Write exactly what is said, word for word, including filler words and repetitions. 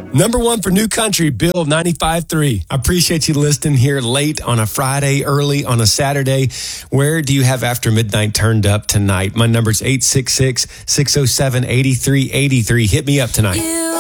Number one for New Country, Bill ninety-five three. I appreciate you listening here late on a Friday, early on a Saturday. Where do you have After Midnight turned up tonight? My number's eight six six, six oh seven, eight three eight three. Hit me up tonight. You